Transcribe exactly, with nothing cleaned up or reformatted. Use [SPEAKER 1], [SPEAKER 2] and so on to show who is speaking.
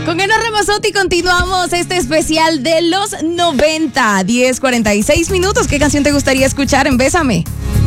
[SPEAKER 1] Con Eno Ramazzotti continuamos este especial de los noventa. diez cuarenta y seis minutos. ¿Qué canción te gustaría escuchar en Bésame?